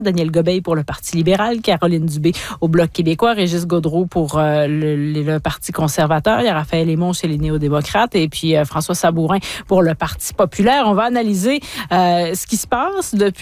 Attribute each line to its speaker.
Speaker 1: Daniel Gobeil pour le Parti libéral, Caroline Dubé au Bloc québécois, Régis Gaudreault pour le Parti conservateur, il y a Raphaël Aymon chez les néo-démocrates et puis François Sabourin pour le Parti populaire. On va analyser ce qui se passe depuis